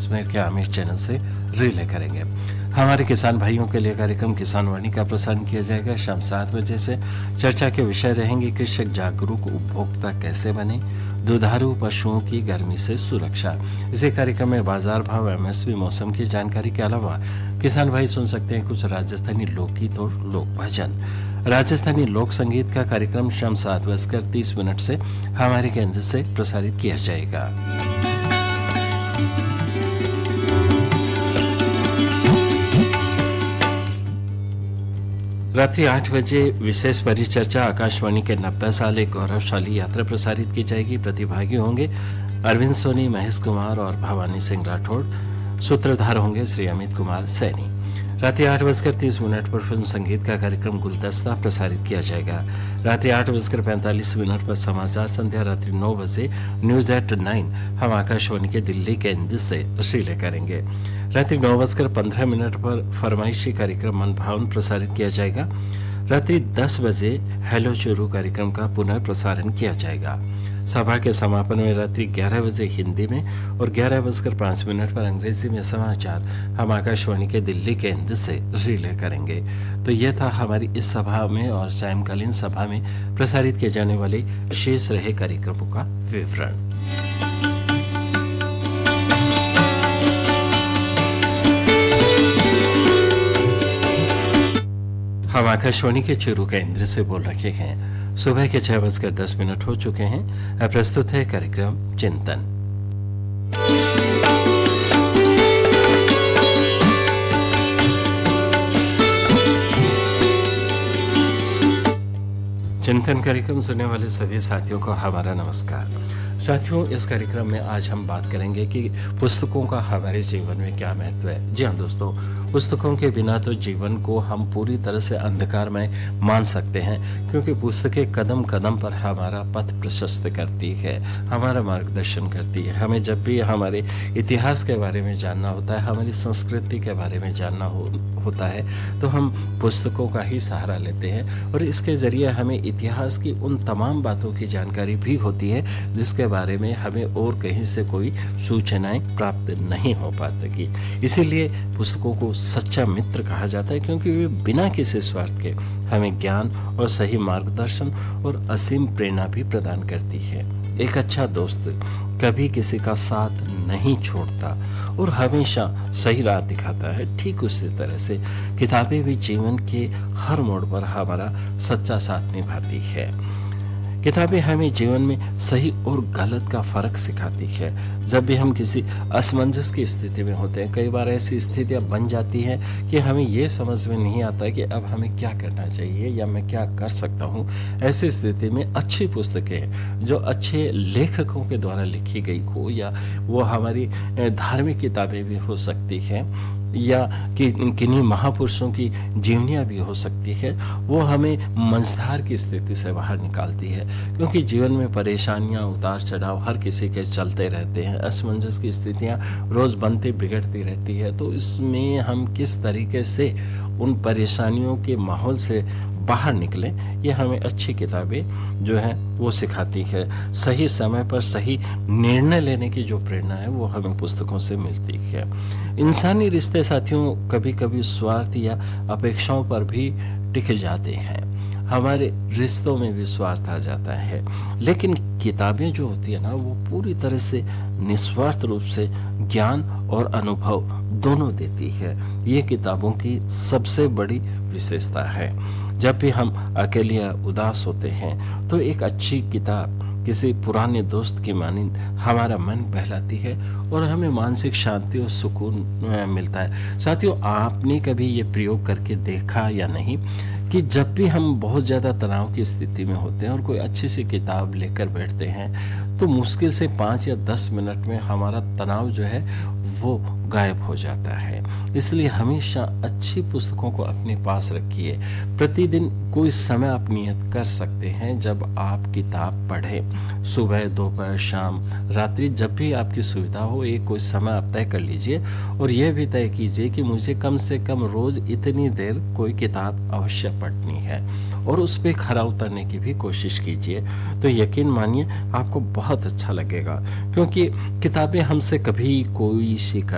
अजमेर के आमिर चैनल से रिले करेंगे। हमारे किसान भाइयों के लिए कार्यक्रम किसान वाणी का प्रसारण किया जाएगा शाम 7 बजे से। चर्चा के विषय रहेंगे कृषक जागरूक उपभोक्ता कैसे बने, दुधारू पशुओं की गर्मी से सुरक्षा। इसी कार्यक्रम में बाजार भाव, एमएसपी, मौसम की जानकारी के अलावा किसान भाई सुन सकते हैं कुछ राजस्थानी लोकगीत और लोक भजन। राजस्थानी लोक संगीत का कार्यक्रम शाम 7:30 से हमारे केंद्र से प्रसारित किया जाएगा। रात्रि 8 बजे विशेष परिचर्चा आकाशवाणी के 90 साल एक गौरवशाली यात्रा प्रसारित की जाएगी। प्रतिभागी होंगे अरविंद सोनी, महेश कुमार और भवानी सिंह राठौड़। सूत्रधार होंगे श्री अमित कुमार सैनी। रात्रि 8:30 पर फिल्म संगीत का कार्यक्रम गुलदस्ता प्रसारित किया जाएगा। रात्रि 8:45 पर समाचार संध्या। रात्रि 9 बजे न्यूज एट 9 हम आकाशवाणी के दिल्ली केंद्र से रिले करेंगे। रात्रि 9:15 पर फरमाइशी कार्यक्रम मन भावन प्रसारित किया जाएगा। रात्रि 10 बजे हेलो चोरू कार्यक्रम का पुनः प्रसारण किया जाएगा। सभा के समापन में रात्रि 11 बजे हिंदी में और 11:05 पर अंग्रेजी में समाचार हम आकाशवाणी के दिल्ली केंद्र से रिले करेंगे। तो यह था हमारी इस सभा में और सायंकालीन सभा में प्रसारित किए जाने वाले शेष रहे कार्यक्रमों का विवरण। हम आकाशवाणी के चूरू केंद्र से बोल रहे हैं। सुबह के 6:10 हो चुके हैं। प्रस्तुत है कार्यक्रम चिंतन। चिंतन कार्यक्रम सुनने वाले सभी साथियों को हमारा नमस्कार। साथियों, इस कार्यक्रम में आज हम बात करेंगे कि पुस्तकों का हमारे जीवन में क्या महत्व है। जी हाँ दोस्तों, पुस्तकों के बिना तो जीवन को हम पूरी तरह से अंधकार में मान सकते हैं, क्योंकि पुस्तकें कदम कदम पर हमारा पथ प्रशस्त करती है, हमारा मार्गदर्शन करती है। हमें जब भी हमारे इतिहास के बारे में जानना होता है, हमारी संस्कृति के बारे में जानना होता है, तो हम पुस्तकों का ही सहारा लेते हैं और इसके जरिए हमें इतिहास की उन तमाम बातों की जानकारी भी होती है जिसके बारे में हमें और कहीं से कोई सूचनाएं प्राप्त नहीं हो पाती। इसीलिए पुस्तकों को सच्चा मित्र कहा जाता है, क्योंकि वे बिना किसी स्वार्थ के हमें ज्ञान और सही मार्गदर्शन और असीम प्रेरणा भी प्रदान करती है। एक अच्छा दोस्त कभी किसी का साथ नहीं छोड़ता और हमेशा सही राह दिखाता है। ठीक उसी तरह से किताबें भी जीवन के हर मोड़ पर हमारा सच्चा साथ निभाती है। किताबें हमें जीवन में सही और गलत का फर्क सिखाती है। जब भी हम किसी असमंजस की स्थिति में होते हैं, कई बार ऐसी स्थितियां बन जाती हैं कि हमें ये समझ में नहीं आता कि अब हमें क्या करना चाहिए या मैं क्या कर सकता हूँ। ऐसी स्थिति में अच्छी पुस्तकें जो अच्छे लेखकों के द्वारा लिखी गई हो, या वो हमारी धार्मिक किताबें भी हो सकती हैं या कि किन्हीं महापुरुषों की जीवनियाँ भी हो सकती है, वो हमें मंझधार की स्थिति से बाहर निकालती है। क्योंकि जीवन में परेशानियाँ, उतार चढ़ाव हर किसी के चलते रहते हैं। असमंजस की स्थितियाँ रोज़ बनती बिगड़ती रहती है। तो इसमें हम किस तरीके से उन परेशानियों के माहौल से बाहर निकलें, ये हमें अच्छी किताबें जो हैं वो सिखाती है। सही समय पर सही निर्णय लेने की जो प्रेरणा है वो हमें पुस्तकों से मिलती है। इंसानी रिश्ते साथियों कभी कभी स्वार्थ या अपेक्षाओं पर भी टिक जाते हैं। हमारे रिश्तों में भी स्वार्थ आ जाता है, लेकिन किताबें जो होती है ना, वो पूरी तरह से निस्वार्थ रूप से ज्ञान और अनुभव दोनों देती है। ये किताबों की सबसे बड़ी विशेषता है। जब भी हम अकेले या उदास होते हैं तो एक अच्छी किताब किसी पुराने दोस्त की मानिंद हमारा मन बहलाती है और हमें मानसिक शांति और सुकून मिलता है। साथियों, आपने कभी ये प्रयोग करके देखा या नहीं कि जब भी हम बहुत ज़्यादा तनाव की स्थिति में होते हैं और कोई अच्छी सी किताब लेकर बैठते हैं तो मुश्किल से 5 या 10 मिनट में हमारा तनाव जो है वो गायब हो जाता है। इसलिए हमेशा अच्छी पुस्तकों को अपने पास रखिए। प्रतिदिन कोई समय आप नियत कर सकते हैं जब आप किताब पढ़ें। सुबह, दोपहर, शाम, रात्रि, जब भी आपकी सुविधा हो एक कोई समय आप तय कर लीजिए और यह भी तय कीजिए कि मुझे कम से कम रोज इतनी देर कोई किताब अवश्य पढ़नी है और उस पर खरा उतरने की भी कोशिश कीजिए। तो यकीन मानिए आपको बहुत अच्छा लगेगा, क्योंकि किताबें हमसे कभी कोई शिकायत